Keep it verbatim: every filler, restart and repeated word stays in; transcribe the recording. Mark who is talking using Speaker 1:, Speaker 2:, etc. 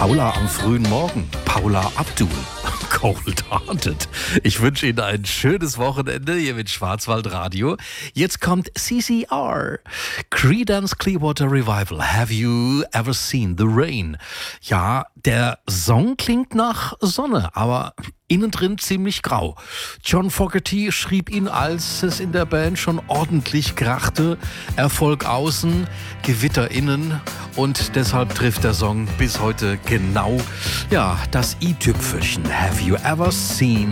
Speaker 1: Paula am frühen Morgen. Paula Abdul. Cold Hearted. Ich wünsche Ihnen ein schönes Wochenende hier mit Schwarzwaldradio. Jetzt kommt C C R. Creedence Clearwater Revival. Have you ever seen the rain? Ja, der Song klingt nach Sonne, aber innen drin ziemlich grau. John Fogerty schrieb ihn, als es in der Band schon ordentlich krachte. Erfolg außen, Gewitter innen, und deshalb trifft der Song bis heute genau, ja, das i-Tüpfelchen. Have you ever seen